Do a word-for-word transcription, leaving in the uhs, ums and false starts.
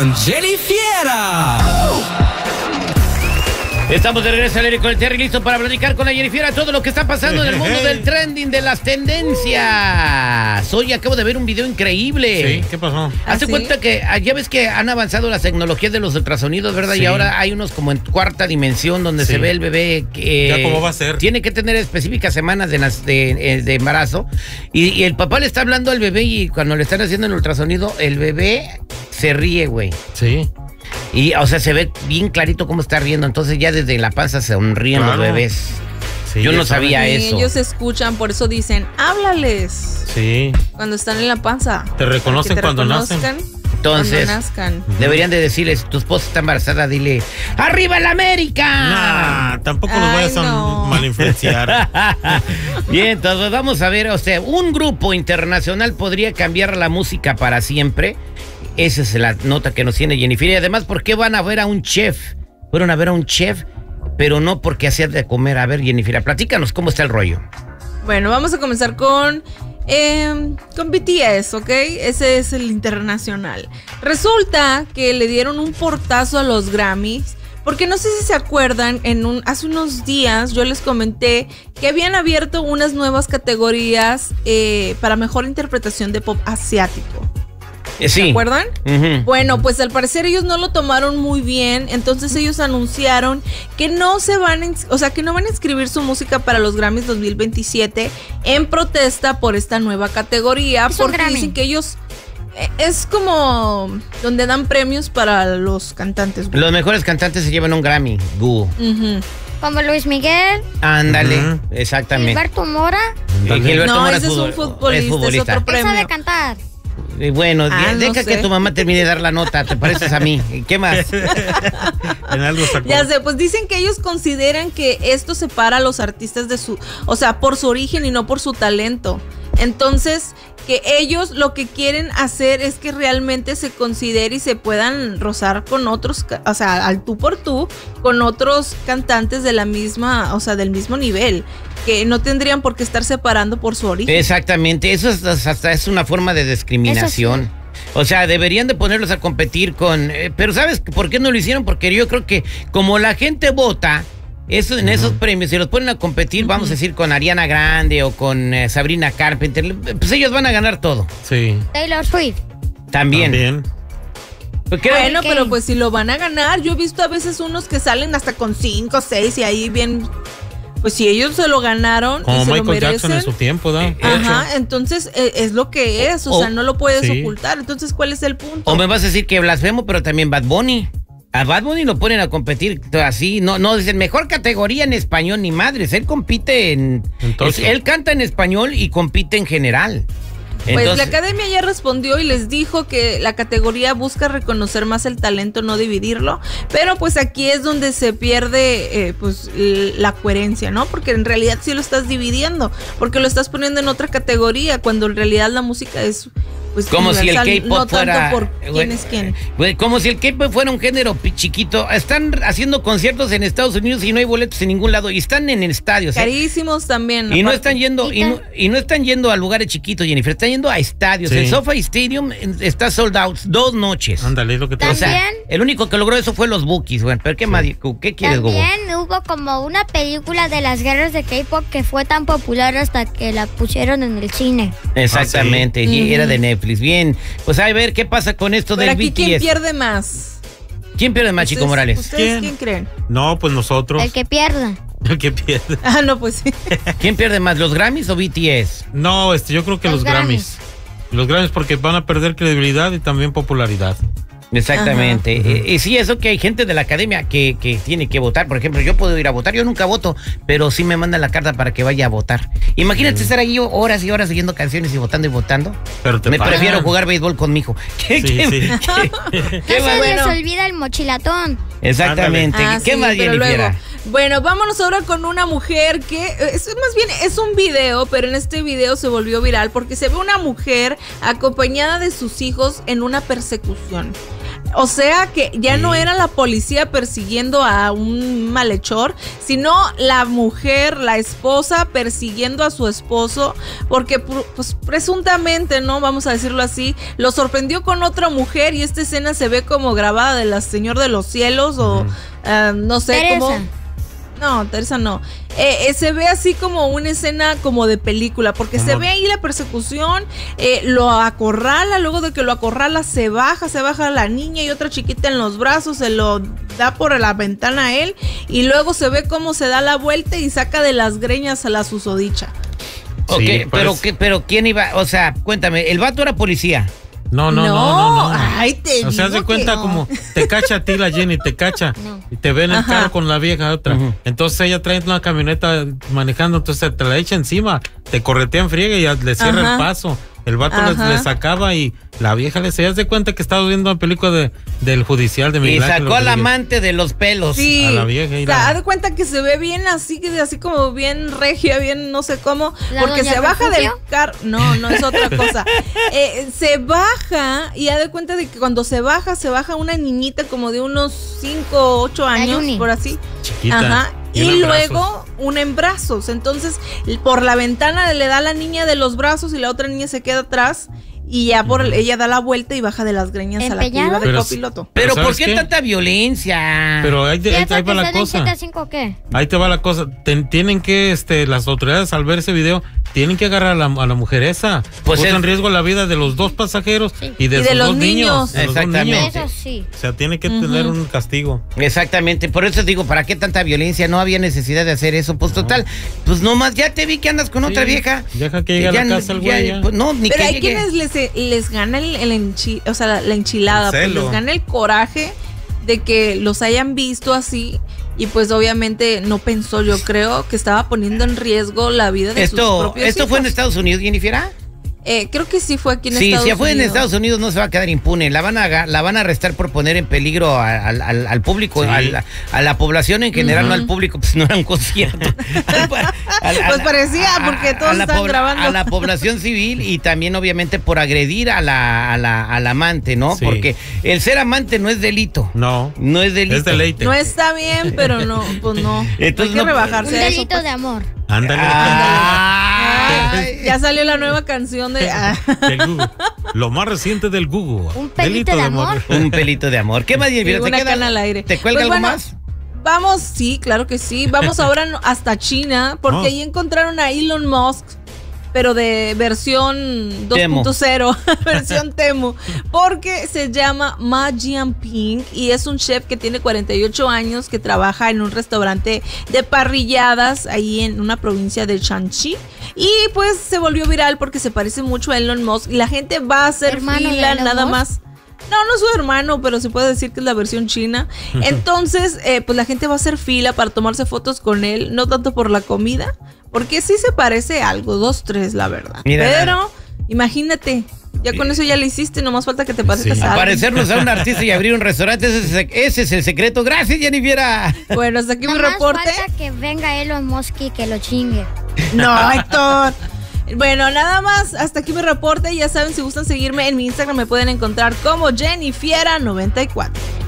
con Jenny Fiera. Estamos de regreso al aire con el Terry, listo para platicar con la Jenny Fiera todo lo que está pasando en el mundo del trending, de las tendencias. Hoy acabo de ver un video increíble. Sí, ¿qué pasó? Hazte ¿Ah, sí? cuenta que ya ves que han avanzado las tecnologías de los ultrasonidos, ¿verdad? Sí. Y ahora hay unos como en cuarta dimensión donde Sí. se ve el bebé que ¿Ya cómo va a ser? tiene que tener específicas semanas de, nas- de, de embarazo. Y, y el papá le está hablando al bebé y cuando le están haciendo el ultrasonido, el bebé se ríe, güey. Sí. Y, o sea, se ve bien clarito cómo está riendo. Entonces ya desde la panza se sonríen Claro. los bebés. Sí, Yo no ya saben. sabía Sí, eso. ellos escuchan, por eso dicen, háblales Sí. cuando están en la panza. Te reconocen Para que te cuando reconozcan Entonces, cuando nazcan. deberían de decirles, tu esposa está embarazada, dile, ¡arriba la América! Nah, tampoco los Ay, vayas a no. mal influenciar. Bien, entonces vamos a ver, o sea, un grupo internacional podría cambiar la música para siempre. Esa es la nota que nos tiene Jennifer. Y además, ¿por qué van a ver a un chef? Fueron a ver a un chef, pero no porque hacía de comer. A ver, Jennifer, platícanos cómo está el rollo. Bueno, vamos a comenzar con, eh, con B T S, ¿ok? Ese es el internacional. Resulta que le dieron un portazo a los Grammys. Porque no sé si se acuerdan, en un, hace unos días yo les comenté que habían abierto unas nuevas categorías eh, para mejor interpretación de pop asiático. Eh, sí. ¿Se acuerdan? Ujú. Bueno, pues al parecer ellos no lo tomaron muy bien, entonces ellos anunciaron que no se van, a ins- o sea, que no van a inscribir su música para los Grammys dos mil veintisiete en protesta por esta nueva categoría, Es un porque Grammy. dicen que ellos eh, es como donde dan premios para los cantantes. güey. Los mejores cantantes se llevan un Grammy. Gu. Ujú. Como Luis Miguel, Ándale, Ujú. exactamente. Gilberto Mora, Eh, Gilberto No, Mora ese es un futbol- futbolista, es otro él premio. sabe cantar. Eh, Bueno, Ah, de- no deja sé. que tu mamá termine de dar la nota, te pareces a mí. ¿Qué más? En algo sacó. Ya sé, pues dicen que ellos consideran que esto separa a los artistas de su, o sea, por su origen y no por su talento. Entonces, que ellos lo que quieren hacer es que realmente se considere y se puedan rozar con otros, ca- o sea, al tú por tú, con otros cantantes de la misma, o sea, del mismo nivel, que no tendrían por qué estar separando por su origen. Exactamente, eso es, hasta es una forma de discriminación. O sea, deberían de ponerlos a competir con... eh, pero ¿sabes por qué no lo hicieron? Porque yo creo que como la gente vota, eso, en esos premios, si los ponen a competir, vamos a decir, con Ariana Grande o con eh, Sabrina Carpenter, pues ellos van a ganar todo. Sí. Taylor Swift. También. También. Porque- Bueno, Ok. pero pues si lo van a ganar, yo he visto a veces unos que salen hasta con cinco, seis y ahí bien, pues si ellos se lo ganaron Como y se lo Michael Jackson merecen. en su tiempo, ¿da? Eh, Ajá, entonces eh, es lo que es, o O- sea, no lo puedes sí. ocultar. Entonces, ¿cuál es el punto? O me vas a decir que blasfemo, pero también Bad Bunny. A Bad Bunny lo ponen a competir así, no, no dicen mejor categoría en español ni madres, él compite en, Entonces. es- él canta en español y compite en general. Pues Entonces, la academia ya respondió y les dijo que la categoría busca reconocer más el talento, no dividirlo. Pero pues aquí es donde se pierde eh, pues l- la coherencia, ¿no? Porque en realidad sí lo estás dividiendo, porque lo estás poniendo en otra categoría, cuando en realidad la música es pues como si el universal, K-pop no fuera tanto por eh, quién güey, es quién. güey, como si el K-pop fuera un género pi- chiquito. Están haciendo conciertos en Estados Unidos y no hay boletos en ningún lado y están en estadios. ¿eh? Carísimos también. Y no aparte. están yendo y no, y no están yendo a lugares chiquitos, Jennifer, están yendo a estadios. Sí. El SoFi Stadium eh, está sold out dos noches. Ándale, es lo que te O sea, También- el único que logró eso fue los Bookies, güey. Pero qué más, ¿qué quieres, Gogo? También hubo como una película de las guerras de K-pop que fue tan popular hasta que la pusieron en el cine. Exactamente, Ah, sí. y era Ujú. de Netflix. Bien, pues a ver qué pasa con esto Pero del aquí, B T S. ¿quién pierde más? ¿Quién pierde más, Chico ¿Ustedes- Morales? ¿Ustedes ¿Quién? quién creen? No, pues nosotros. El que pierda. El que pierde. Ah, no, pues sí. ¿Quién pierde más, los Grammys o B T S? No, este, yo creo que Los los, Grammys. Los Grammys porque van a perder credibilidad y también popularidad. Exactamente. Y, y sí, eso que hay gente de la academia que, que tiene que votar. Por ejemplo, yo puedo ir a votar, yo nunca voto, pero sí me mandan la carta para que vaya a votar. Imagínate estar ahí horas y horas siguiendo canciones y votando y votando. Pero te Me pagan. prefiero jugar béisbol con mi hijo. ¿Qué, Sí, qué- sí. qué- qué No más? se bueno. les olvida el mochilatón. Exactamente. Ah, ¿Qué sí, más, pero Jennifer? luego, bueno, vámonos ahora con una mujer que es más bien es un video, pero en este video se volvió viral porque se ve una mujer acompañada de sus hijos en una persecución. O sea que ya sí. no era la policía persiguiendo a un malhechor, sino la mujer, la esposa, persiguiendo a su esposo, porque pues presuntamente, ¿no? Vamos a decirlo así, lo sorprendió con otra mujer y esta escena se ve como grabada de la Señor de los Cielos o uh, no sé Teresa. cómo. No, Teresa no. Eh, eh, se ve así como una escena como de película, porque se ve ahí la persecución, eh, lo acorrala, luego de que lo acorrala se baja, se baja la niña y otra chiquita en los brazos, se lo da por la ventana a él y luego se ve cómo se da la vuelta y saca de las greñas a la susodicha. Ok, sí, pero, pues. ¿qué, pero ¿quién iba? O sea, cuéntame, ¿el vato era policía? No, no, no, no, no, no. Ay, te o sea, digo se cuenta que no. como te cacha a ti la Jenny, te cacha No. y te ve en el Ajá. carro con la vieja otra. Uh-huh. Entonces ella trae una camioneta manejando, entonces te la echa encima, te corretea en friega y ya le cierra Ajá. el paso. El vato le, le sacaba y la vieja le se de cuenta que estaba viendo una película de, del judicial de Miguel Y Ángel sacó al Rodríguez. amante de los pelos. Sí, a la vieja y o sea, la... haz de cuenta que se ve bien así, así como bien regia, bien no sé cómo, ¿La porque doña se baja Refugio? del carro, no, no es otra cosa, eh, se baja y haz de cuenta de que cuando se baja, se baja una niñita como de unos cinco, ocho años, Yuni. por así, Chiquita. ajá, Y y, una en luego brazos. una en brazos, entonces por la ventana le da a la niña de los brazos y la otra niña se queda atrás. Y ya por el, ella da la vuelta y baja de las greñas a la que ¿Empeñado? iba de Pero- copiloto. Pero ¿por ¿sabes qué, qué? tanta violencia? Pero ahí, de- ahí, ¿Piensa ahí que va la está en cosa. G T A cinco o qué? Ahí te va la cosa. Ten- tienen que, este, las autoridades al ver ese video, tienen que agarrar a la, a la mujer esa. Pues Puso es- en riesgo la vida de los dos pasajeros Sí. y de, Y de sus los dos niños. niños. de los dos Exactamente. niños. Eso sí. O sea, tiene que tener un castigo. Exactamente, por eso digo, ¿para qué tanta violencia? No había necesidad de hacer eso. Pues total, pues nomás ya te vi que andas con Sí, otra vieja. deja que llegue a Ya la no- casa el ya- güey, ya. pues no, ni Pero que hay llegue. quienes les, les gana el, el enchi- o sea, la, la enchilada, El pues celo. les gana el coraje de que los hayan visto así y pues obviamente no pensó, yo creo, que estaba poniendo en riesgo la vida de sus Esto, propios esto fue en hijos. Estados Unidos, Jennifer. Eh, creo que sí fue aquí en Sí, Estados si fue en Unidos. Estados Unidos no se va a quedar impune. La van a aga- la van a arrestar por poner en peligro a- al, al- al público, Sí. a, la, a la población en general, no al público, pues no era un concierto. Al- al- Pues parecía, porque todos la estaban pobla- grabando. A la población civil y también obviamente por agredir a la, a la, al amante, ¿no? Sí. Porque el ser amante no es delito. No. No es delito. Es deleite. No está bien, pero no, pues no. Entonces hay que no- rebajarse Un a eso. delito pues. de amor. Ándale. Ay. Ya salió la nueva canción de... ah. Del Google. Lo más reciente del Google. Un pelito de amor. Un pelito de amor. ¿Qué más, Jennifer? Y ¿Te una queda- cana al aire. ¿Te cuelga Pues algo bueno, más? Vamos, sí, claro que sí. Vamos ahora no- hasta China, porque Oh. ahí encontraron a Elon Musk, pero de versión dos punto cero, versión Temu, porque se llama Ma Jianping y es un chef que tiene cuarenta y ocho años, que trabaja en un restaurante de parrilladas ahí en una provincia de Shanxi. Y pues se volvió viral porque se parece mucho a Elon Musk y la gente va a hacer ¿Hermano de fila Elon nada Musk? más. No, no es su hermano, pero se puede decir que es la versión china. Entonces, eh, pues la gente va a hacer fila para tomarse fotos con él, no tanto por la comida, porque sí se parece algo, dos, tres, la verdad. Mira, pero, imagínate, ya con eso ya le hiciste, nomás falta que te parezcas Sí. a alguien. Parecernos a un artista y abrir un restaurante, ese es, el- ese es el secreto. Gracias, Jennifer. Bueno, hasta aquí mi Nomás reporte. falta que venga Elon Musk y que lo chingue. No, Héctor. Bueno, nada más, hasta aquí mi reporte. Ya saben, si gustan seguirme en mi Instagram, me pueden encontrar como Jennifiera noventa y cuatro.